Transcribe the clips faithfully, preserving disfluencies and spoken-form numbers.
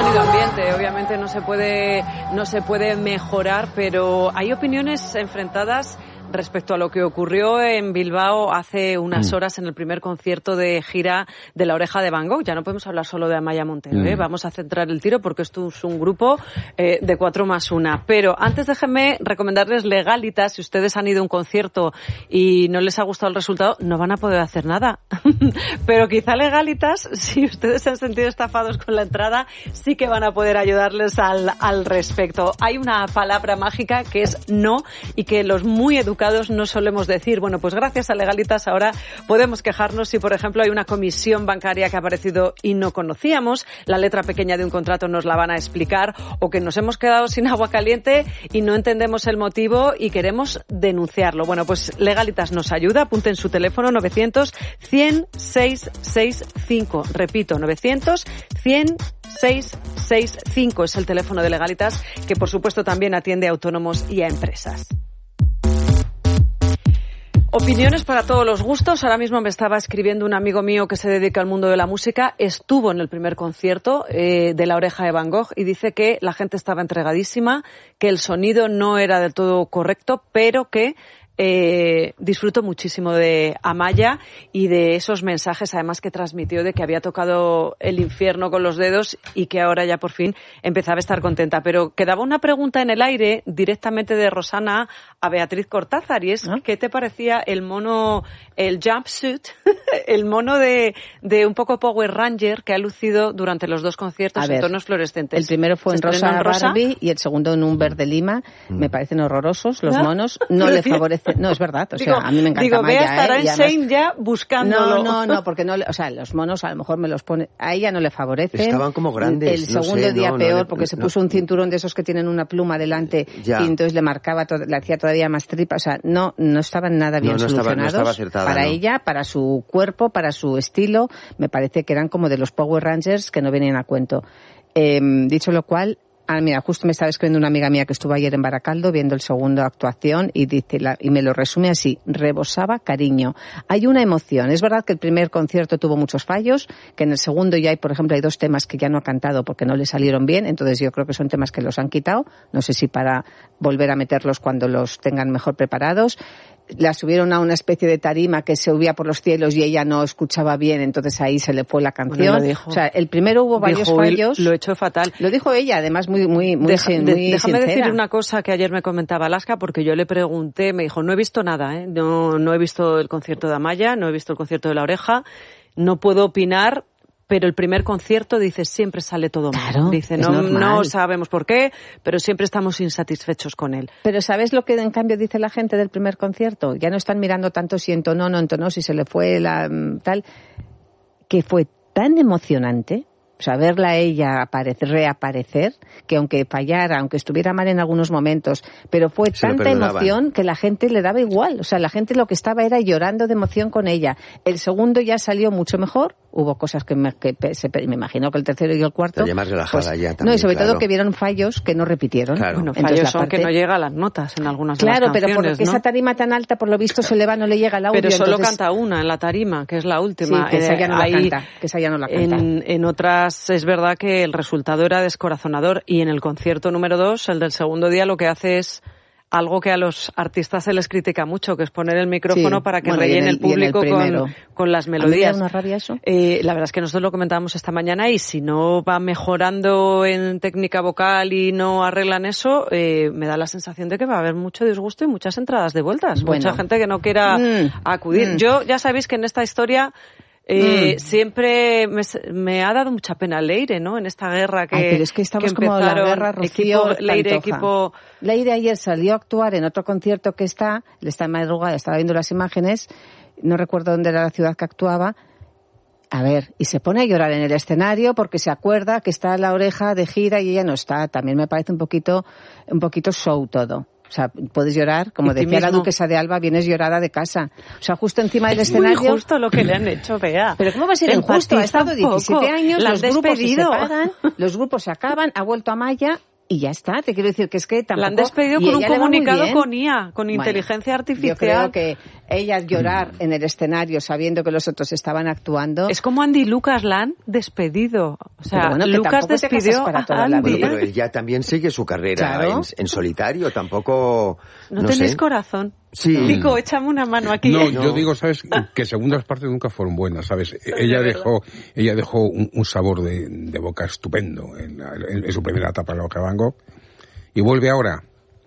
sonido ambiente, obviamente no se puede, no se puede mejorar, pero hay opiniones enfrentadas respecto a lo que ocurrió en Bilbao hace unas horas en el primer concierto de gira de La Oreja de Van Gogh. Ya no podemos hablar solo de Amaya Montero, ¿eh? Vamos a centrar el tiro porque esto es un grupo eh, de cuatro más una. Pero antes déjenme recomendarles Legalitas. Si ustedes han ido a un concierto y no les ha gustado el resultado, no van a poder hacer nada. Pero quizá Legalitas, si ustedes se han sentido estafados con la entrada, sí que van a poder ayudarles al, al respecto. Hay una palabra mágica que es no y que los muy educados no solemos decir. Bueno, pues gracias a Legalitas ahora podemos quejarnos si, por ejemplo, hay una comisión bancaria que ha aparecido y no conocíamos, la letra pequeña de un contrato nos la van a explicar, o que nos hemos quedado sin agua caliente y no entendemos el motivo y queremos denunciarlo. Bueno, pues Legalitas nos ayuda. Apunten su teléfono novecientos cien seiscientos sesenta y cinco. Repito, novecientos cien seiscientos sesenta y cinco es el teléfono de Legalitas, que por supuesto también atiende a autónomos y a empresas. Opiniones para todos los gustos. Ahora mismo me estaba escribiendo un amigo mío que se dedica al mundo de la música. Estuvo en el primer concierto eh, de La Oreja de Van Gogh y dice que la gente estaba entregadísima, que el sonido no era del todo correcto, pero que Eh, disfruto muchísimo de Amaya y de esos mensajes además que transmitió de que había tocado el infierno con los dedos y que ahora ya por fin empezaba a estar contenta. Pero quedaba una pregunta en el aire directamente de Rosana a Beatriz Cortázar, y es ¿Ah? ¿qué te parecía el mono, el jumpsuit, el mono de, de un poco Power Ranger que ha lucido durante los dos conciertos ver, en tonos fluorescentes? El primero fue en rosa, en rosa Barbie y el segundo en un verde lima. Mm. Me parecen horrorosos los ¿Ah? monos, no le favorece. No, es verdad, o sea, digo, a mí me encanta digo, Maya, Bea estará ¿eh? en Shane ya buscándolo. No, no, no, porque no, o sea, los monos a lo mejor me los pone, a ella no le favorecen. Estaban como grandes. El segundo no sé, día no, peor, no le, porque se no. puso un cinturón de esos que tienen una pluma delante ya. y entonces le marcaba, le hacía todavía más tripa, o sea, no, no estaban nada bien no, no solucionados. Estaba, no estaba acertada, para no. ella, para su cuerpo, para su estilo, me parece que eran como de los Power Rangers que no venían a cuento. Eh, dicho lo cual, Ah, mira, justo me estaba escribiendo una amiga mía que estuvo ayer en Baracaldo viendo el segundo actuación y dice la, y me lo resume así: rebosaba cariño. Hay una emoción. Es verdad que el primer concierto tuvo muchos fallos, que en el segundo ya hay, por ejemplo, hay dos temas que ya no ha cantado porque no le salieron bien, entonces yo creo que son temas que los han quitado. No sé si para volver a meterlos cuando los tengan mejor preparados. La subieron a una especie de tarima que se subía por los cielos y ella no escuchaba bien, entonces ahí se le fue la canción. Bueno, lo dijo. O sea, el primero hubo varios dijo, fallos. Lo he hecho fatal. Lo dijo ella, además muy muy muy, Deja, muy de, déjame sincera. decir una cosa que ayer me comentaba Alaska, porque yo le pregunté, me dijo, no he visto nada, ¿eh? no, no he visto el concierto de Amaya, no he visto el concierto de La Oreja, no puedo opinar. Pero el primer concierto, dice, siempre sale todo mal. Claro, dice, no, no sabemos por qué, pero siempre estamos insatisfechos con él. Pero ¿sabes lo que en cambio dice la gente del primer concierto? Ya no están mirando tanto si entonó, no entonó, si se le fue la tal, que fue tan emocionante, o sea, verla a ella aparecer, reaparecer, que aunque fallara, aunque estuviera mal en algunos momentos, pero fue se tanta emoción que la gente le daba igual. O sea, la gente lo que estaba era llorando de emoción con ella. El segundo ya salió mucho mejor. Hubo cosas que me, que se, me imagino que el tercero y el cuarto... Estaría más relajada pues, ya también, no, y sobre claro. todo que vieron fallos que no repitieron. Claro. Bueno, fallos Entonces, son parte... que no llega a las notas en algunas claro, de las canciones, pero porque ¿no? esa tarima tan alta, por lo visto, se le va, no le llega el audio. Pero solo entonces... canta una en la tarima, que es la última. Sí, que esa ya no Ahí, la canta. Que esa ya no la canta. En, en otras es verdad que el resultado era descorazonador, y en el concierto número dos, el del segundo día, lo que hace es algo que a los artistas se les critica mucho, que es poner el micrófono sí, para que bueno, rellene el, el público el con, con las melodías. ¿A mí me da una rabia eso? Eh, la verdad es que nosotros lo comentábamos esta mañana, y si no va mejorando en técnica vocal y no arreglan eso, eh, me da la sensación de que va a haber mucho disgusto y muchas entradas de vueltas. Bueno. Mucha gente que no quiera mm, acudir. Mm. Yo, ya sabéis que en esta historia... Eh, mm. siempre me, me ha dado mucha pena Leire, ¿no? En esta guerra que, Ay, pero es que estamos que como la guerra Rocío equipo, Leire, equipo... Leire ayer salió a actuar en otro concierto que está, le está en madrugada, estaba viendo las imágenes, no recuerdo dónde era la ciudad que actuaba. A ver, y se pone a llorar en el escenario porque se acuerda que está La Oreja de gira y ella no está. También me parece un poquito, un poquito show todo. O sea, puedes llorar, como decía la duquesa de Alba, vienes llorada de casa. O sea, justo encima del es escenario... Es muy justo lo que le han hecho, Bea. Pero ¿cómo va a ser injusto? Ha estado diecisiete años, la los grupos se separan, los grupos se acaban, ha vuelto Amaya... Y ya está, te quiero decir que es que tampoco... La han despedido con un comunicado con I A, con bueno, inteligencia artificial. Yo creo que ella llorar en el escenario sabiendo que los otros estaban actuando. Es como Andy Lucas la han despedido. O sea, bueno, Lucas despidió para toda a Andy. la vida. Bueno, pero ella también sigue su carrera Claro. en, en solitario, tampoco... No, No tenéis sé. corazón. Sí. Dico, échame una mano aquí. No, No. yo digo, ¿sabes? Que segundas partes nunca fueron buenas, ¿sabes? Ella verdad. dejó, ella dejó un, un sabor de, de boca estupendo en, la- en- en su primera etapa en la Van Gogh. Y vuelve ahora.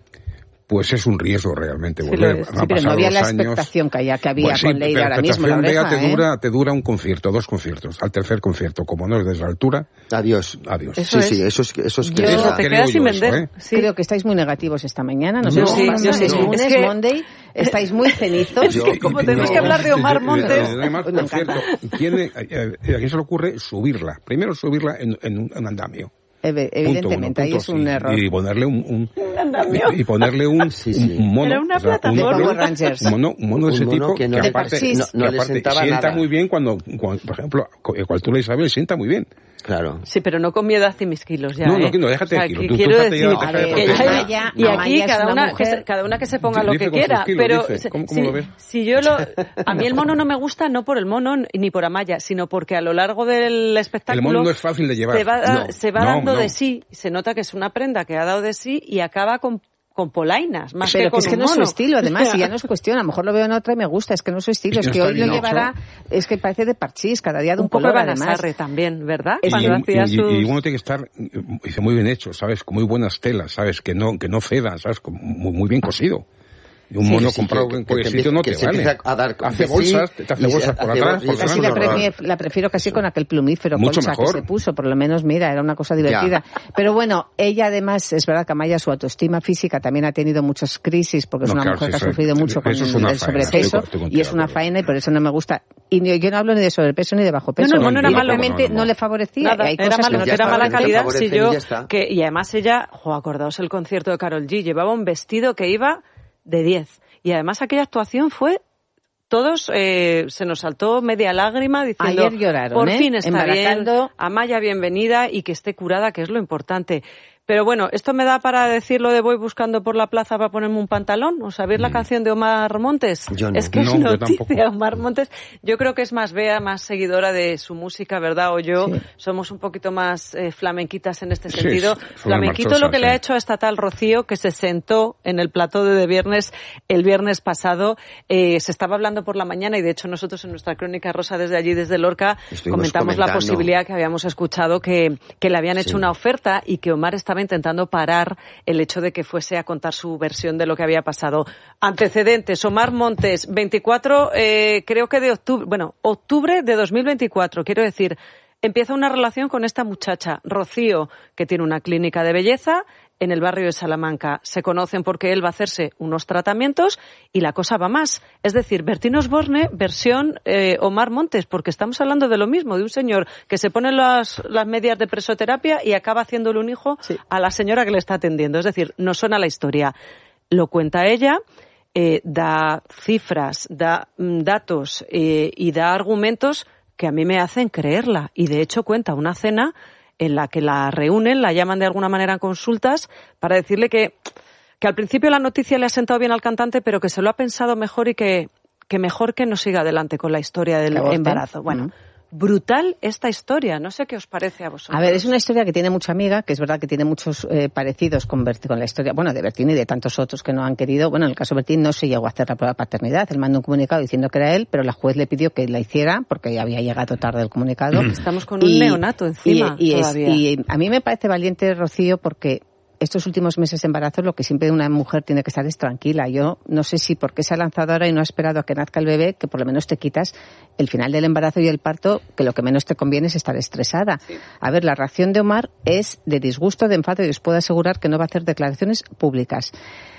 Pues es un riesgo realmente Sí, volver. lo es. Han Sí, pero no pasado había la los años. expectación que, haya, que había Pues sí, con Lady pero ahora la mismo. La expectación oreja, vea, te ¿eh? dura, te dura un concierto, dos conciertos. Al tercer concierto, como no es de esa altura, Adiós. adiós. Eso sí, es. sí, eso es, eso es Yo- que Eso esa- te creo quedas sin yo eso, vender. ¿eh? Sí. Creo que estáis muy negativos esta mañana. No sé No, qué sí, pasa. yo sí. Es lunes, Es que- Monday. Estáis muy cenizos. Yo- Como tenemos que hablar de Omar Montes. Además, Uy, me por cierto, encanta. tiene, eh, ¿a quién se le ocurre subirla? Primero subirla en, en un en andamio. Ev- Punto Evidentemente, uno, ahí punto, es un sí. error. Y ponerle un, un andamio. y ponerle un, Sí, sí. un mono, Era una o sea, plataforma. un, Power Rangers. un mono, un mono de Un ese mono tipo que no que le- aparte, sí, no- no que le aparte sentaba sienta nada. muy bien cuando, cuando, por ejemplo, cual tú le Isabel sienta muy bien. Claro. Sí, pero no con mi edad y mis kilos ya, No, no, ¿eh? que no, déjate O sea, de kilos. que Tú- tú quiero déjate decir ya, déjate de que kilos. ya- Amaya- y aquí Amaya es cada una una, que mujer- se, cada una que se ponga lo Dice que con sus quiera, kilos, pero dice. se- ¿Cómo- cómo si, lo ves? si yo lo, a mí el mono no me gusta no por el mono ni por Amaya, sino porque a lo largo del espectáculo El mono no es fácil de llevar. se va, No. se va No, dando no. de sí, se nota que es una prenda que ha dado de sí y acaba con con polainas, más Pero que que con es que un no es su mono. estilo, además, y ya no es cuestión, a lo mejor lo veo en otra y me gusta, es que no es su estilo, Es es que que no hoy está lo bien llevará, es que parece de parchís, cada día de un, un poco color, de además. Vanessarre también, ¿verdad? Y, Cuando hacía y- sus... y uno tiene que estar, eh, dice, muy bien hecho, ¿sabes? Con muy buenas telas, ¿sabes? Que no, que no cedan, ¿sabes? Con- Muy, muy bien cosido. Y un Sí, mono sí, comprado que- en que cualquier te sitio empieza- no que te se vale. empieza a dar Hace de sí, bolsas, te hace y se bolsas por hace atrás, bol- por y se Casi hace la, delante. horror. prefiero, la prefiero casi con aquel plumífero Mucho concha mejor. que se puso, por lo menos, mira, era una cosa divertida. Pero bueno, ella además, es verdad que Amaya, su autoestima física también ha tenido muchas crisis, porque es No, una claro, mujer sí, que ha eso- sufrido mucho con eso es una el faena, sobrepeso, estoy con- estoy contigo y es una de acuerdo. faena y por eso no me gusta. Y ni- yo no hablo ni de sobrepeso ni de bajo peso. No, no, el mono era malo. Directamente No, no, no. no le favorecía. Nada, y hay era, cosas malo, que no ya era está, mala no te calidad. favorecen Si yo, y ya está. que, y además ella, jo, acordaos el concierto de Karol G, llevaba un vestido que iba de diez. Y además aquella actuación fue, todos eh, se nos saltó media lágrima diciendo, Ayer lloraron, por ¿eh? fin está En bien, Baracaldo. Amaya bienvenida y que esté curada, que es lo importante. Pero bueno, esto me da para decirlo de voy buscando por la plaza para ponerme un pantalón. ¿O sabéis la canción de Omar Montes? Yo no. Es que No, es yo noticia. tampoco. Omar Montes, yo creo que es más Bea, más seguidora de su música, ¿verdad? O yo Sí. somos un poquito más eh, flamenquitas en este Sí, sentido. son Flamenquito marchosas, lo que le sí. ha hecho a esta tal Rocío, que se sentó en el plató de, de viernes el viernes pasado. Eh, se estaba hablando por la mañana y de hecho nosotros en nuestra crónica rosa desde allí, desde Lorca, Estuvimos comentamos la comentando. posibilidad que habíamos escuchado que, que le habían hecho Sí. una oferta y que Omar estaba intentando parar el hecho de que fuese a contar su versión de lo que había pasado. Antecedentes, Omar Montes, veinticuatro, eh, creo que de octubre, bueno, octubre de dos mil veinticuatro, quiero decir, empieza una relación con esta muchacha, Rocío, que tiene una clínica de belleza en el barrio de Salamanca. Se conocen porque él va a hacerse unos tratamientos y la cosa va más. Es decir, Bertín Osborne, versión eh, Omar Montes, porque estamos hablando de lo mismo, de un señor que se pone las, las medias de presoterapia y acaba haciéndole un hijo Sí. a la señora que le está atendiendo. Es decir, no suena la historia. Lo cuenta ella, eh, da cifras, da mm, datos eh, y da argumentos que a mí me hacen creerla. Y de hecho cuenta una cena en la que la reúnen, la llaman de alguna manera en consultas para decirle que, que al principio la noticia le ha sentado bien al cantante, pero que se lo ha pensado mejor y que, que mejor que no siga adelante con la historia del Que aborte. embarazo. Bueno, Ujú. brutal esta historia. No sé qué os parece a vosotros. A ver, es una historia que tiene mucha amiga, que es verdad que tiene muchos eh, parecidos con, Bert- con la historia, bueno, de Bertín y de tantos otros que no han querido. Bueno, en el caso de Bertín no se llegó a hacer la prueba de paternidad. Él mandó un comunicado diciendo que era él, pero la juez le pidió que la hiciera porque había llegado tarde el comunicado. Estamos con un neonato encima y, y es- todavía. y a mí me parece valiente, Rocío, porque estos últimos meses de embarazo lo que siempre una mujer tiene que estar es tranquila. Yo no sé si porque se ha lanzado ahora y no ha esperado a que nazca el bebé, que por lo menos te quitas el final del embarazo y el parto, que lo que menos te conviene es estar estresada. A ver, la reacción de Omar es de disgusto, de enfado y os puedo asegurar que no va a hacer declaraciones públicas.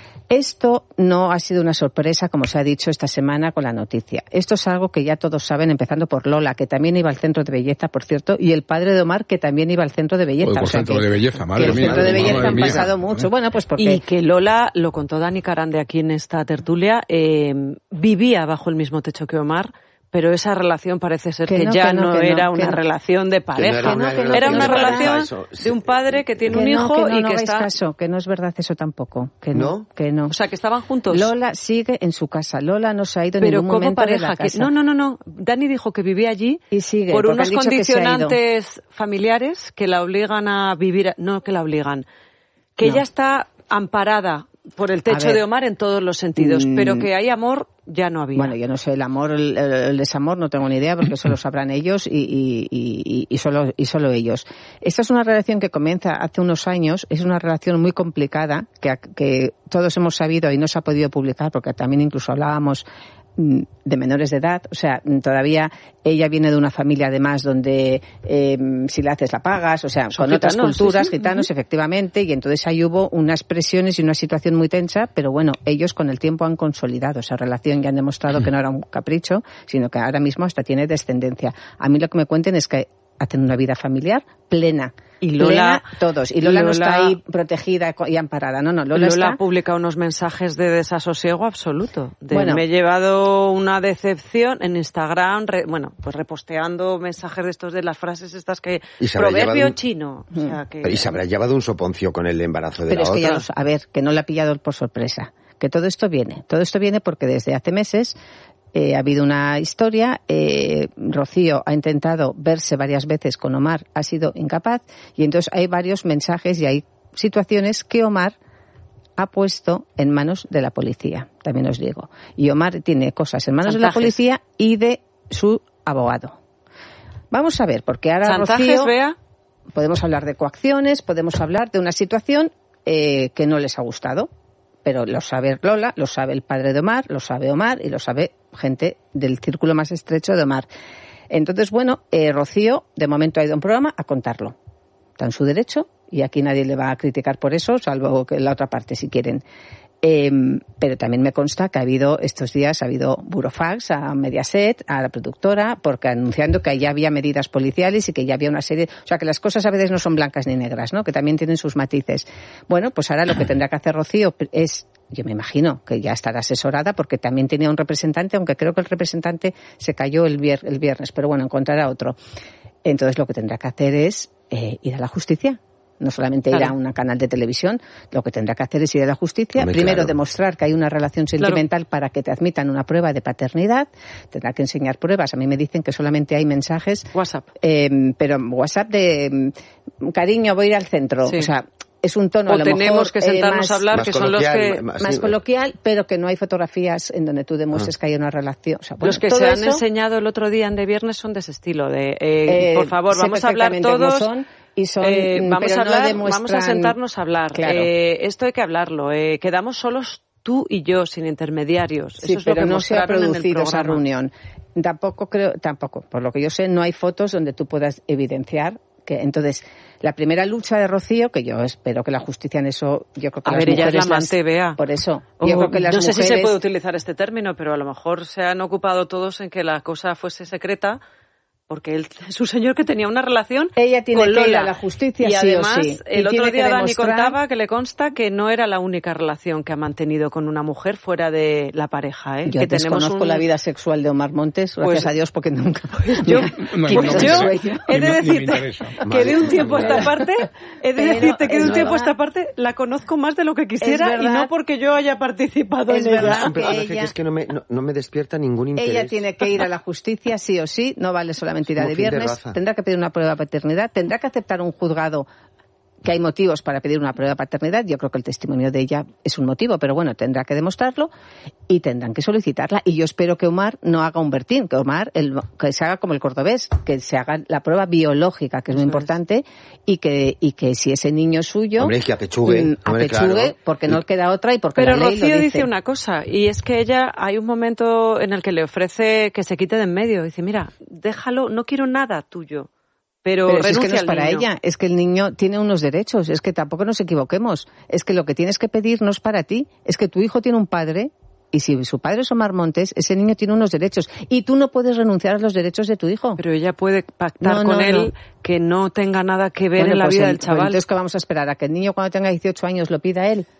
Esto no ha sido una sorpresa, como se ha dicho esta semana con la noticia. Esto es algo que ya todos saben, empezando por Lola, que también iba al centro de belleza, por cierto, y el padre de Omar, que también iba al centro de belleza. Oye, por O sea centro que- de belleza, que madre el mía, centro de madre belleza han mía. pasado mucho. Bueno, pues porque... Y que Lola, lo contó Dani Carande aquí en esta tertulia, eh, vivía bajo el mismo techo que Omar, Pero esa relación parece ser que, que no, ya que no, no que era no, una que no. relación de pareja. Que no era una era relación una de pareja, relación eso. de un padre que tiene que un no, hijo que no, y no que hagáis está... caso, que no es verdad eso tampoco. Que no, ¿No? que no. O sea, que estaban juntos. Lola sigue en su casa. Lola no se ha ido en Pero ningún como momento pareja, de la que casa. no, no, no, no. Dani dijo que vivía allí Y sigue, por porque unos han dicho que se ha ido. condicionantes familiares que la obligan a vivir, no que la obligan, que No. ella está amparada por el techo ver. de Omar en todos los sentidos, Mm. pero que hay amor ya no había. Bueno, yo no sé, el amor, el, el desamor, no tengo ni idea, porque eso lo sabrán ellos y, y, y, y, solo, y solo ellos. Esta es una relación que comienza hace unos años, es una relación muy complicada, que, que todos hemos sabido y no se ha podido publicar, porque también incluso hablábamos de menores de edad, o sea, todavía ella viene de una familia además donde eh, si la haces la pagas, o sea, Son con otras gitanos, culturas, sí, sí. gitanos, Uh-huh. efectivamente, y entonces ahí hubo unas presiones y una situación muy tensa, pero bueno, ellos con el tiempo han consolidado esa relación y han demostrado que no era un capricho, sino que ahora mismo hasta tiene descendencia. A mí lo que me cuenten es que hacen una vida familiar plena. Y Lola, plena todos. Y Lola, Lola no está ahí protegida y amparada. No, no, Lola, Lola está... publica unos mensajes de desasosiego absoluto. De, Bueno. me he llevado una decepción en Instagram, re, bueno, pues reposteando mensajes de estos de las frases estas que... Y se habrá Proverbio llevado un- chino. O sea, que... Pero y se habrá llevado un soponcio con el embarazo de Pero la es que otra. ya lo sa- a ver, que no le ha pillado por sorpresa. Que todo esto viene. Todo esto viene porque desde hace meses eh, ha habido una historia. Eh, Rocío ha intentado verse varias veces con Omar, ha sido incapaz. Y entonces hay varios mensajes y hay situaciones que Omar ha puesto en manos de la policía, también os digo. Y Omar tiene cosas en manos de la Chantajes. policía y de su abogado. Vamos a ver, porque ahora ¿Chantajes, Rocío... Bea? Podemos hablar de coacciones, podemos hablar de una situación eh, que no les ha gustado, pero lo sabe Lola, lo sabe el padre de Omar, lo sabe Omar y lo sabe gente del círculo más estrecho de Omar. Entonces, bueno, eh, Rocío de momento ha ido a un programa a contarlo. Está en su derecho y aquí nadie le va a criticar por eso, salvo que la otra parte si quieren. Eh, pero también me consta que ha habido estos días, ha habido burofax a Mediaset, a la productora, porque anunciando que ya había medidas policiales y que ya había una serie, o sea que las cosas a veces no son blancas ni negras, ¿no? Que también tienen sus matices. Bueno, pues ahora lo que tendrá que hacer Rocío es, yo me imagino que ya estará asesorada porque también tenía un representante, aunque creo que el representante se cayó el, vier, el viernes, pero bueno, encontrará otro. Entonces lo que tendrá que hacer es eh, ir a la justicia. No solamente ir Claro. a un canal de televisión, lo que tendrá que hacer es ir a la justicia, Hombre, primero claro. demostrar que hay una relación sentimental claro. para que te admitan una prueba de paternidad, tendrá que enseñar pruebas. A mí me dicen que solamente hay mensajes... WhatsApp. Eh, pero WhatsApp de cariño, voy a ir al centro. Sí. O sea, es un tono o a lo tenemos mejor, que sentarnos eh, más, a hablar, que son los que... Más, más sí, coloquial, pero que no hay fotografías en donde tú demuestres ah. que hay una relación. O sea, bueno, los que todo se han eso, enseñado el otro día en De Viernes son de ese estilo, de eh, eh, por favor, vamos a hablar todos... Son, y son, eh, vamos, pero a hablar, no demuestran... vamos a sentarnos a hablar. Claro. Eh, esto hay que hablarlo. Eh, quedamos solos tú y yo, sin intermediarios. Sí, Eso es pero lo que no se ha producido esa programa. reunión. Tampoco creo, tampoco, por lo que yo sé, no hay fotos donde tú puedas evidenciar que entonces la primera lucha de Rocío, que yo espero que la justicia en eso, yo creo que a las ver, ella mujeres es la amante, las, Bea. por eso, o, yo creo que las no sé mujeres, si se puede utilizar este término, pero a lo mejor se han ocupado todos en que la cosa fuese secreta. Porque él es un señor que tenía una relación ella tiene con Lola. que ir a la justicia, y sí además, o sí. Y el otro día Dani demostrar... contaba que le consta que no era la única relación que ha mantenido con una mujer fuera de la pareja. ¿eh? Yo que desconozco tenemos un... la vida sexual de Omar Montes, gracias pues, a Dios, porque nunca... Yo, no, pues no, yo no, he de decirte que de un tiempo a esta Pero- parte, he de pero decirte que de es un tiempo a verdad. esta parte la conozco más de lo que quisiera Es y verdad. no porque yo haya participado Es en verdad. ella. Pero que parece ella- que es que no me, no, no me despierta ningún interés. Ella tiene que ir a la justicia sí o sí, no vale solamente ir a Como de fin de viernes, raza. tendrá que pedir una prueba de paternidad, tendrá que aceptar un juzgado que hay motivos para pedir una prueba de paternidad. Yo creo que el testimonio de ella es un motivo, pero bueno, tendrá que demostrarlo y tendrán que solicitarla. Y yo espero que Omar no haga un Bertín, que Omar el, que se haga como el cordobés, que se haga la prueba biológica, que es muy Eso importante, y que y que si ese niño es suyo, Hombre, que apechugue. mm, Hombre, apechugue, claro. porque no queda otra y porque Pero la ley Rocío lo dice dice. una cosa, y es que ella, hay un momento en el que le ofrece que se quite de en medio. Dice, mira, déjalo, no quiero nada tuyo. Pero, Pero si es renuncia que no es al para niño. ella, es que el niño tiene unos derechos, es que tampoco nos equivoquemos, es que lo que tienes que pedir no es para ti, es que tu hijo tiene un padre y si su padre es Omar Montes, ese niño tiene unos derechos y tú no puedes renunciar a los derechos de tu hijo. Pero ella puede pactar No, con no, él no. que no tenga nada que ver Bueno, en la pues vida el- del chaval. Entonces, ¿qué vamos a esperar? ¿A que el niño cuando tenga dieciocho años lo pida él?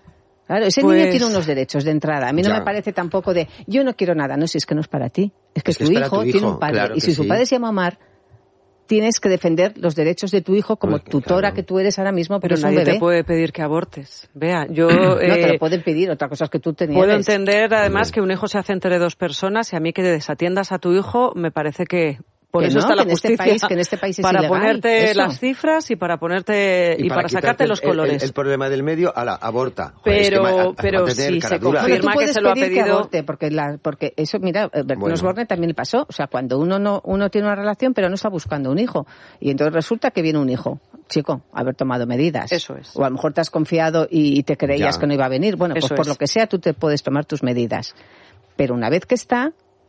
Claro, ese Pues... niño tiene unos derechos de entrada. A mí no Ya. me parece tampoco de, yo no quiero nada. No, si es que no es para ti. Es que, Es que tu, es para hijo tu hijo, tiene un padre. claro y si que su sí. padre se llama Omar, tienes que defender los derechos de tu hijo como Uy, tutora claro. que tú eres ahora mismo, porque Pero es un nadie bebé. te puede pedir que abortes. Vea, yo... No, te eh, lo pueden pedir. Otra cosa es que tú tenías. Puedo entender, además, que un hijo se hace entre dos personas y a mí que desatiendas a tu hijo me parece que... Por Que eso no, está la que en este justicia, país- que en este país es para ilegal, ponerte eso. las cifras y para ponerte y, para, sacarte quitarte los el- el- colores. El, problema del medio, a la aborta. Joder, Pero- es que ma- a- pero aparte de tener si cara se dura. confirma Bueno, tú que puedes se lo ha pedir que pedido- aborte, porque, la, porque eso, mira, eh, Bertín Bueno. Osborne también le pasó. O sea, cuando uno no uno tiene una relación, pero no está buscando un hijo. Y entonces resulta que viene un hijo. Chico, haber tomado medidas. Eso es. O a lo mejor te has confiado y, y te creías Ya. que no iba a venir. Bueno, pues Eso por es. lo que sea, tú te puedes tomar tus medidas. Pero una vez que está,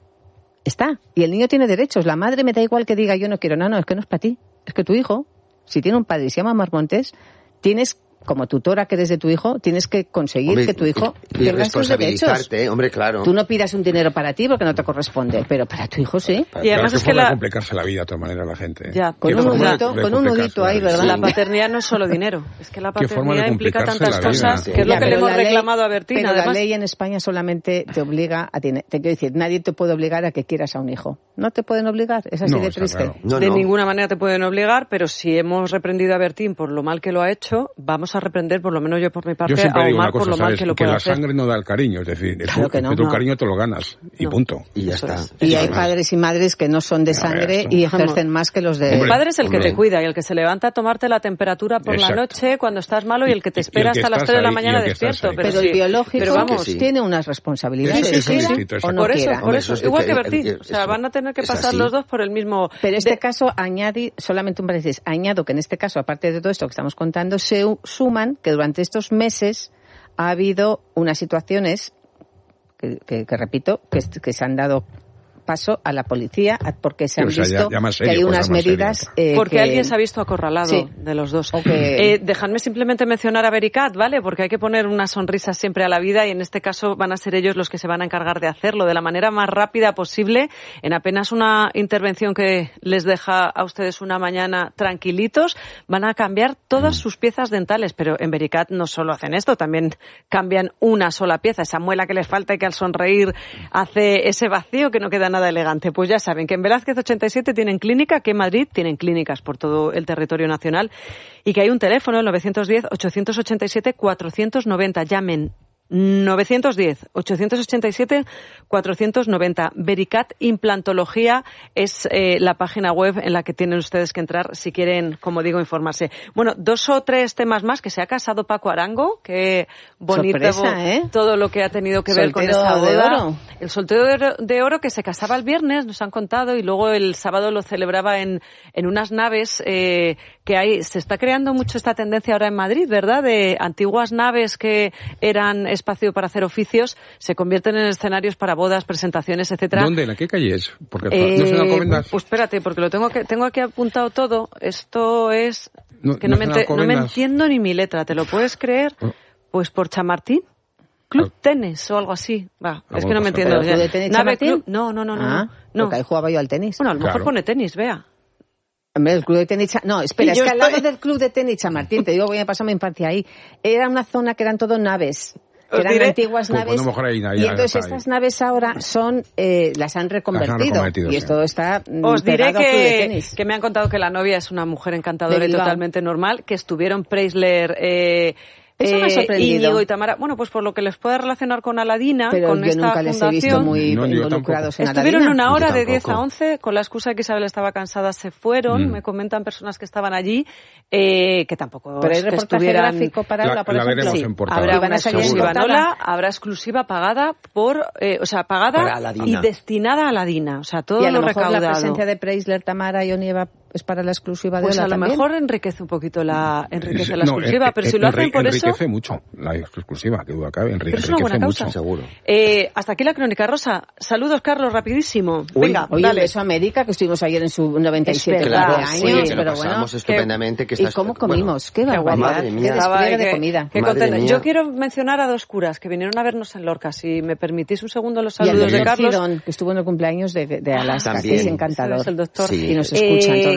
está. Y el niño tiene derechos. La madre me da igual que diga yo no quiero. No, no, es que no es para ti. Es que tu hijo, si tiene un padre y se llama Mar Montes, tienes, como tutora que eres de tu hijo, tienes que conseguir Hombre, que tu hijo y, y tenga sus derechos. responsabilizarte, ¿eh? Hombre, claro. Tú no pidas un dinero para ti porque no te corresponde, pero para tu hijo sí. Y además Claro, es que forma de la- complicarse la vida de toda manera a la gente. ¿eh? Ya, Con Qué un forma nudito, de con un complicarse nudito la ahí, vida. ¿verdad? La paternidad no es solo dinero. Es que la Qué forma de paternidad implica complicarse tantas la vida. cosas, Sí. que es lo Ya, que le pero hemos la ley- reclamado a Bertín. Pero Además, la ley en España solamente te obliga a tener, te quiero decir, nadie te puede obligar a que quieras a un hijo. No te pueden obligar, es así No, de está triste. claro. No, de no. ninguna manera te pueden obligar, pero si hemos reprendido a Bertín por lo mal que lo ha hecho, vamos a reprender, por lo menos yo por mi parte, Yo siempre a digo Omar una cosa, por lo mal ¿sabes? que lo que puede la hacer. sangre no da el cariño, es decir, Claro tú, que no, tu no. cariño te lo ganas y No. punto. Y ya Eso está. es. Y Eso hay es. padres y madres que no son de A ver, sangre eso. y ejercen más que los de... El Hombre, padre es el que hombre. te cuida y el que se levanta a tomarte la temperatura por Exacto. la noche cuando estás malo y el que te Y- y el espera que hasta las estás tres de la ahí, mañana y el que estás despierto. ahí. Pero, Pero sí, el biológico pero vamos, que sí. tiene unas responsabilidades, Sí, sí, sí, quiera sí. o no por eso, quiera. por Hombre, eso, eso es igual que dife- Bertín. el- O sea, eso van a tener que es pasar así. los dos por el mismo... Pero en este de- caso, añade, solamente un paréntesis, añado que en este caso, aparte de todo esto que estamos contando, se u- suman que durante estos meses ha habido unas situaciones que, que, que repito, que, que se han dado paso a la policía a- porque se han Sí, o sea, ya- visto ya más que hay serio, unas cosa más seria. medidas eh, Porque que- alguien se ha visto acorralado Sí. de los dos. O que- Eh, dejadme simplemente mencionar a Vericat, ¿vale? Porque hay que poner una sonrisa siempre a la vida y en este caso van a ser ellos los que se van a encargar de hacerlo de la manera más rápida posible, en apenas una intervención que les deja a ustedes una mañana tranquilitos, van a cambiar todas sus piezas dentales, pero en Vericat no solo hacen esto, también cambian una sola pieza, esa muela que les falta y que al sonreír hace ese vacío que no queda nada elegante. Pues ya saben que en Velázquez ochenta y siete tienen clínica, que en Madrid tienen clínicas por todo el territorio nacional y que hay un teléfono, el nueve uno cero, ocho ocho siete, cuatro nueve cero. Llamen nueve uno cero, ocho ocho siete, cuatro nueve cero. Vericat Implantología es eh, la página web en la que tienen ustedes que entrar si quieren, como digo, informarse. Bueno, dos o tres temas más, que se ha casado Paco Arango, que bonito Sorpresa, ¿eh? todo lo que ha tenido que ver con Soltero esta de boda. oro. El soltero de oro, de oro que se casaba el viernes, nos han contado, y luego el sábado lo celebraba en, en unas naves eh, que hay. Se está creando mucho esta tendencia ahora en Madrid, ¿verdad? De antiguas naves que eran espacio para hacer oficios, se convierten en escenarios para bodas, presentaciones, etcétera. ¿Dónde? ¿En qué calle es? Porque Eh, no se dan Alcobendas. pues espérate, porque lo tengo que tengo aquí apuntado todo. Esto es No- que no, no me, se dan ente- no me Alcobendas. entiendo ni mi letra. ¿Te lo puedes creer? Oh. Pues por Chamartín. Club Ah. Tenis o algo así. Va, Ah, es que bueno, no me pues, entiendo. ¿Pero ya. Club de Tenis Nave Chamartín? Club. No, no, no, no. Ah, no. porque ahí jugaba yo al tenis. Bueno, a lo mejor Claro. pone tenis, vea. Hombre, el club de tenis... Cha- No, espera, Y es yo que al lado estoy- del club de tenis Chamartín, te digo que me pasó mi infancia ahí, era una zona que eran todo naves. Que Os eran diré- antiguas Pues, naves. pues, a lo mejor ahí, ahí, y ahí, entonces ahí. estas naves ahora son eh, las han reconvertido. reconvertido, y sí. esto está mm, Os diré pegado al club de que, tenis. que me han contado que la novia es una mujer encantadora De y Bilbao. totalmente normal, que estuvieron Preisler, eh, Eso me ha eh, sorprendido. Íñigo y Tamara. Bueno, pues por lo que les pueda relacionar con Aladina, Pero con yo esta nunca les he visto fundación. muy No, yo involucrados en Estuvieron Aladina. una hora Yo de diez tampoco. a once, con la excusa de que Isabel estaba cansada, se fueron. Mm. Me comentan personas que estaban allí, eh, que tampoco Pero hay es que reportaje estuvieran... gráfico para La- Aula, por la ejemplo. veremos Sí. en portada. Habrá ¿Y van una a salir en exclusiva portada? Nola, habrá exclusiva pagada por, eh, o sea, Para pagada Aladina. y destinada a Aladina. O sea, todo Y a lo lo mejor recaudado. la presencia de Preisler, Tamara y Onieva es para la exclusiva de Pues Ola a lo también. mejor enriquece un poquito la, enriquece la No, exclusiva, eh, pero eh, si lo hacen enri- por eso... enriquece mucho la exclusiva, que duda cabe, enrique- Pero es una enriquece buena mucho. causa. Seguro. Eh, hasta aquí la crónica rosa. Saludos, Carlos, rapidísimo. Uy. Venga, Oye, un dale. beso a América, que estuvimos ayer en su noventa y siete Es verdad, Claro, cumpleaños, sí. oye, que lo pero pasamos bueno. estupendamente. Que ¿Y estás, cómo bueno, comimos? Qué Qué barbaridad, madre qué mía. Estaba despliegue ahí, de qué- comida. qué Madre contenta. mía. Yo quiero mencionar a dos curas que vinieron a vernos en Lorca. Si me permitís un segundo los Y al saludos de doctor Carlos. Cidón, que estuvo en el cumpleaños de, de Alaska, También. que es encantador. Es el doctor. Sí. Y nos escuchan Eh, todos los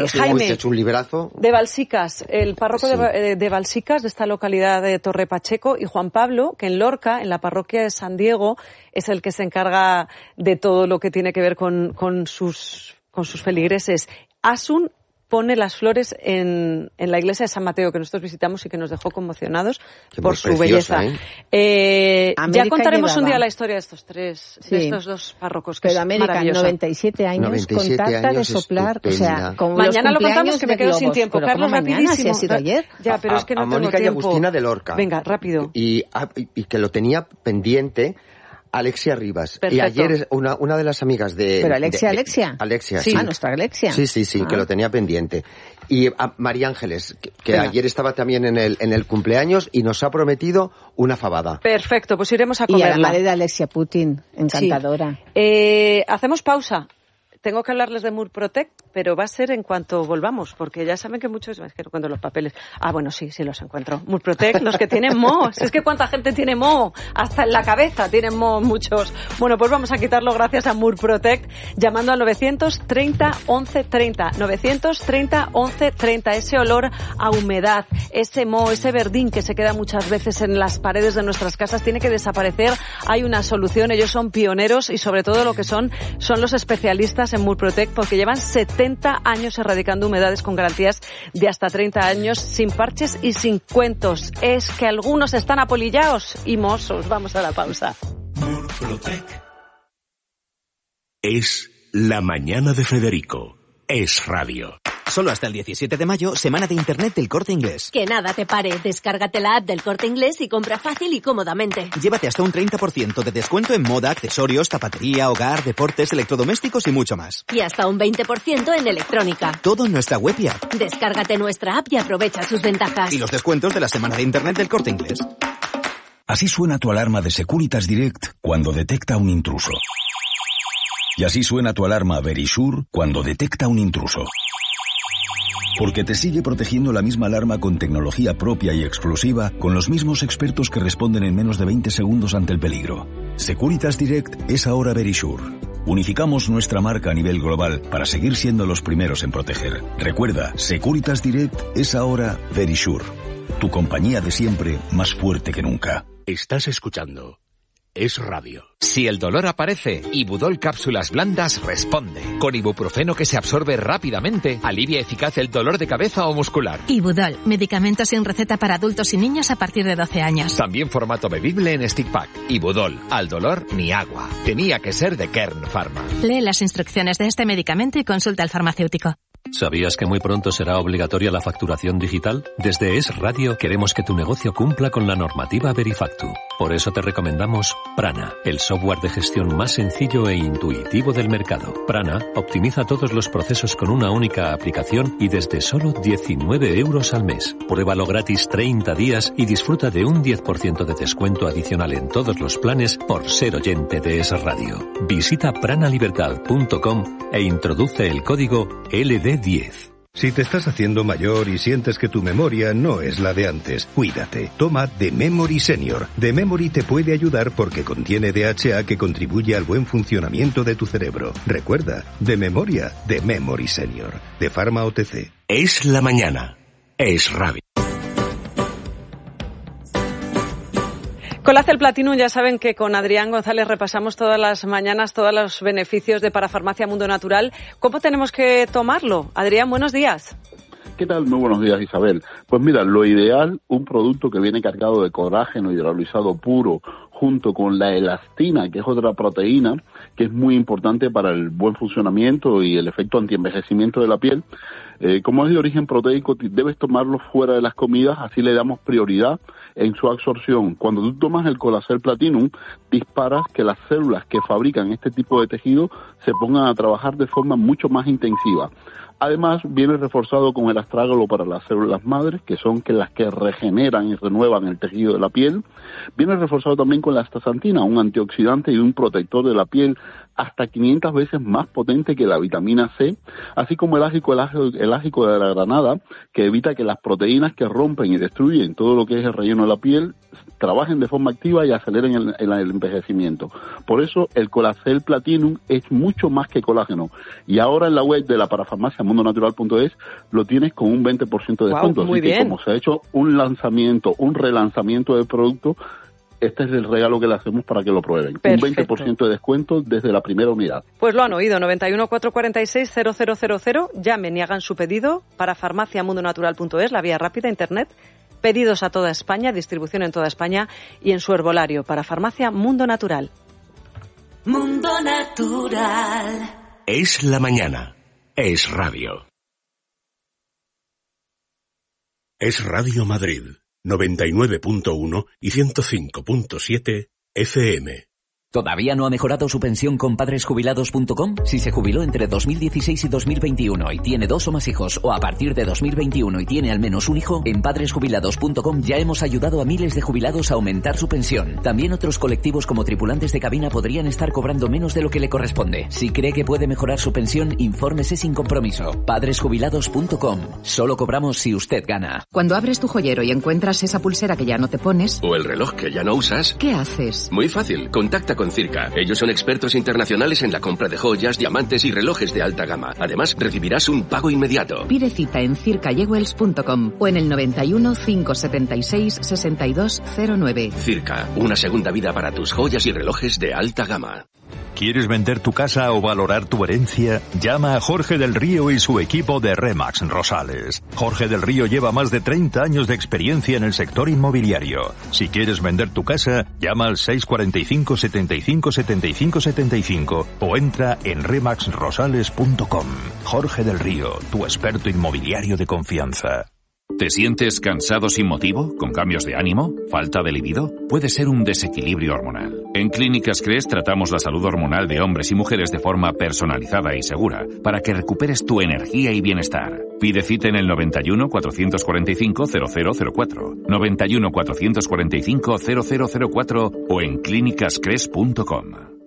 Pues sí, Jaime, has hecho un librazo. De Balsicas, el párroco Sí. de, de Balsicas, de esta localidad de Torre Pacheco, y Juan Pablo, que en Lorca, en la parroquia de San Diego, es el que se encarga de todo lo que tiene que ver con, con sus, con sus feligreses. Asun pone las flores en, en la iglesia de San Mateo, que nosotros visitamos y que nos dejó conmocionados Qué por muy su preciosa, belleza. América Eh, ya contaremos llevaba. un día la historia de estos tres, Sí. de estos dos párrocos, que Pero es América, maravillosa. noventa y siete años, noventa y con siete tarta de años, soplar, o sea, estupenda. con Mañana los lo contamos, cumpleaños que me de quedo sin globos. tiempo. Pero Carlos, ¿cómo mañana? rapidísimo. Si ha sido ayer. Ya, pero a, es que no a tengo Mónica y tiempo. Agustina de Lorca. Venga, rápido. Y, y, y que lo tenía pendiente Alexia Rivas. Perfecto. Y ayer es una, una de las amigas de... Pero Alexia, de- de- Alexia. Alexia, Sí. sí. Ah, nuestra Alexia. Sí, sí, sí, Ah. que lo tenía pendiente. Y a María Ángeles, que, que Venga. ayer estaba también en el, en el cumpleaños y nos ha prometido una fabada. Perfecto, pues iremos a Y a la comerla. madre de Alexia Putin, encantadora. Sí. Eh, hacemos pausa. Tengo que hablarles de Murprotec, pero va a ser en cuanto volvamos, porque ya saben que muchos... Es que no encuentro los papeles. Ah, bueno, sí, sí los encuentro. Murprotec, los que tienen moho. Es que cuánta gente tiene moho. Hasta en la cabeza tienen moho muchos. Bueno, pues vamos a quitarlo gracias a Murprotec, llamando al novecientos treinta once treinta. novecientos treinta once treinta. Ese olor a humedad, ese moho, ese verdín que se queda muchas veces en las paredes de nuestras casas, tiene que desaparecer. Hay una solución. Ellos son pioneros y sobre todo lo que son, son los especialistas en Murprotec, porque llevan setenta años erradicando humedades con garantías de hasta treinta años, sin parches y sin cuentos. Es que algunos están apolillados y mozos. Vamos a la pausa. Murprotec es La Mañana de Federico. Es radio. Solo hasta el diecisiete de mayo, semana de Internet del Corte Inglés. Que nada te pare, descárgate la app del Corte Inglés y compra fácil y cómodamente. Llévate hasta un treinta por ciento de descuento en moda, accesorios, zapatería, hogar, deportes, electrodomésticos y mucho más. Y hasta un veinte por ciento en electrónica. Todo en nuestra web y app. Descárgate nuestra app y aprovecha sus ventajas. Y los descuentos de la semana de Internet del Corte Inglés. Así suena tu alarma de Securitas Direct cuando detecta un intruso. Y así suena tu alarma Verisure cuando detecta un intruso. Porque te sigue protegiendo la misma alarma con tecnología propia y exclusiva, con los mismos expertos que responden en menos de veinte segundos ante el peligro. Securitas Direct es ahora Verisure. Unificamos nuestra marca a nivel global para seguir siendo los primeros en proteger. Recuerda, Securitas Direct es ahora Verisure. Tu compañía de siempre, más fuerte que nunca. Estás escuchando Es radio. Si el dolor aparece, Ibudol Cápsulas Blandas responde. Con ibuprofeno que se absorbe rápidamente, alivia eficaz el dolor de cabeza o muscular. Ibudol, medicamento sin receta para adultos y niños a partir de doce años. También formato bebible en stick pack. Ibudol, al dolor ni agua. Tenía que ser de Kern Pharma. Lee las instrucciones de este medicamento y consulta al farmacéutico. ¿Sabías que muy pronto será obligatoria la facturación digital? Desde Es Radio queremos que tu negocio cumpla con la normativa Verifactu. Por eso te recomendamos Prana, el software de gestión más sencillo e intuitivo del mercado. Prana optimiza todos los procesos con una única aplicación y desde solo diecinueve euros al mes. Pruébalo gratis treinta días y disfruta de un diez por ciento de descuento adicional en todos los planes por ser oyente de Es Radio. Visita pranalibertad punto com e introduce el código L D diez. Si te estás haciendo mayor y sientes que tu memoria no es la de antes, cuídate. Toma The Memory Senior. The Memory te puede ayudar porque contiene D H A que contribuye al buen funcionamiento de tu cerebro. Recuerda, de memoria, The Memory Senior. De Pharma O T C. Es la mañana. Es radio. Colacel Platinum, ya saben que con Adrián González repasamos todas las mañanas todos los beneficios de Parafarmacia Mundo Natural. ¿Cómo tenemos que tomarlo? Adrián, buenos días. ¿Qué tal? Muy buenos días, Isabel. Pues mira, lo ideal, un producto que viene cargado de colágeno hidrolizado puro, junto con la elastina, que es otra proteína, que es muy importante para el buen funcionamiento y el efecto antienvejecimiento de la piel. Eh, como es de origen proteico, debes tomarlo fuera de las comidas, así le damos prioridad en su absorción. Cuando tú tomas el Colacel Platinum, disparas que las células que fabrican este tipo de tejido se pongan a trabajar de forma mucho más intensiva. Además, viene reforzado con el astrágalo para las células madres, que son que las que regeneran y renuevan el tejido de la piel. Viene reforzado también con la astaxantina, un antioxidante y un protector de la piel hasta quinientas veces más potente que la vitamina C, así como el ácido elágico de la granada, que evita que las proteínas que rompen y destruyen todo lo que es el relleno de la piel trabajen de forma activa y aceleren el, el, el envejecimiento. Por eso el Colacel Platinum es mucho más que colágeno. Y ahora en la web de la Parafarmacia mundo natural punto es, lo tienes con un veinte por ciento de descuento. Wow, muy Así que bien. como se ha hecho un lanzamiento, un relanzamiento del producto, este es el regalo que le hacemos para que lo prueben. Perfecto. Un veinte por ciento de descuento desde la primera unidad. Pues lo han oído, noventa y uno, cuatrocientos cuarenta y seis, cero cero cero cero. Llamen y hagan su pedido para farmacia mundo natural punto es, la vía rápida, internet. Pedidos a toda España, distribución en toda España y en su herbolario para farmacia Mundo Natural. Mundo Natural. Es la mañana. Es radio. Es Radio Madrid, noventa y nueve punto uno y ciento cinco punto siete F M. ¿Todavía no ha mejorado su pensión con padres jubilados punto com? Si se jubiló entre dos mil dieciséis y dos mil veintiuno y tiene dos o más hijos, o a partir de dos mil veintiuno y tiene al menos un hijo, en padres jubilados punto com ya hemos ayudado a miles de jubilados a aumentar su pensión. También otros colectivos como tripulantes de cabina podrían estar cobrando menos de lo que le corresponde. Si cree que puede mejorar su pensión, infórmese sin compromiso. padres jubilados punto com. Solo cobramos si usted gana. Cuando abres tu joyero y encuentras esa pulsera que ya no te pones... O el reloj que ya no usas... ¿Qué haces? Muy fácil. Contacta con Circa. Ellos son expertos internacionales en la compra de joyas, diamantes y relojes de alta gama. Además, recibirás un pago inmediato. Pide cita en circa jewels punto com o en el noventa y uno, cinco setenta y seis, sesenta y dos cero nueve. Circa, una segunda vida para tus joyas y relojes de alta gama. ¿Quieres vender tu casa o valorar tu herencia? Llama a Jorge del Río y su equipo de Remax Rosales. Jorge del Río lleva más de treinta años de experiencia en el sector inmobiliario. Si quieres vender tu casa, llama al seis cuatro cinco, setenta y cinco, setenta y cinco, setenta y cinco o entra en remax rosales punto com. Jorge del Río, tu experto inmobiliario de confianza. ¿Te sientes cansado sin motivo? ¿Con cambios de ánimo? ¿Falta de libido? Puede ser un desequilibrio hormonal. En Clínicas Cres tratamos la salud hormonal de hombres y mujeres de forma personalizada y segura para que recuperes tu energía y bienestar. Pide cita en el noventa y uno, cuatrocientos cuarenta y cinco, cero cero cero cuatro, noventa y uno, cuatrocientos cuarenta y cinco, cero cero cero cuatro o en clínicas cres punto com.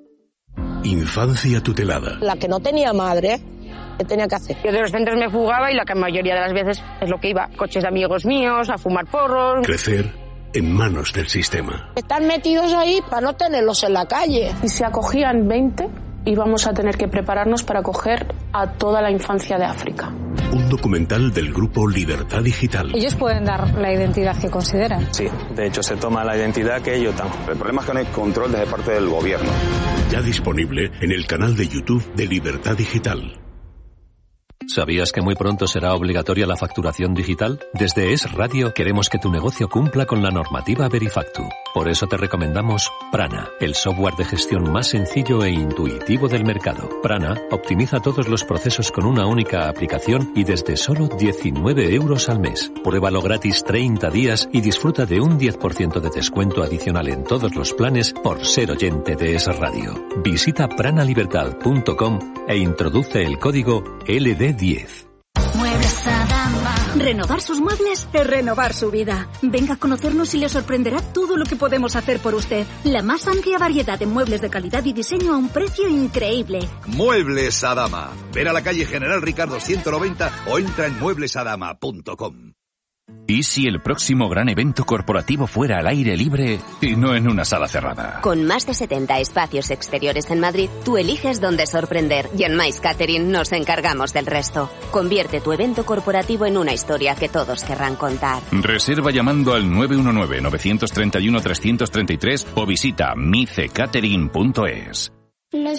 Infancia tutelada. La que no tenía madre, ¿qué tenía que hacer? Yo de los centros me fugaba y la mayoría de las veces es lo que iba. Coches de amigos míos, a fumar porros. Crecer en manos del sistema. Están metidos ahí para no tenerlos en la calle. Y si acogían veinte, íbamos a tener que prepararnos para acoger a toda la infancia de África. Un documental del grupo Libertad Digital. Ellos pueden dar la identidad que consideran. Sí, de hecho se toma la identidad que ellos dan. El problema es que no hay control desde parte del gobierno. Ya disponible en el canal de YouTube de Libertad Digital. ¿Sabías que muy pronto será obligatoria la facturación digital? Desde Es Radio queremos que tu negocio cumpla con la normativa Verifactu. Por eso te recomendamos Prana, el software de gestión más sencillo e intuitivo del mercado. Prana optimiza todos los procesos con una única aplicación y desde solo diecinueve euros al mes. Pruébalo gratis treinta días y disfruta de un diez por ciento de descuento adicional en todos los planes por ser oyente de Es Radio. Visita prana libertad punto com e introduce el código L D diez. Muebles Adama. Renovar sus muebles es renovar su vida. Venga a conocernos y le sorprenderá todo lo que podemos hacer por usted. La más amplia variedad de muebles de calidad y diseño a un precio increíble. Muebles Adama. Ven a la calle General Ricardo ciento noventa o entra en muebles adama punto com. ¿Y si el próximo gran evento corporativo fuera al aire libre y no en una sala cerrada? Con más de setenta espacios exteriores en Madrid, tú eliges dónde sorprender y en Mais Catering nos encargamos del resto. Convierte tu evento corporativo en una historia que todos querrán contar. Reserva llamando al nueve uno nueve, nueve tres uno, tres tres tres o visita mice catering punto es.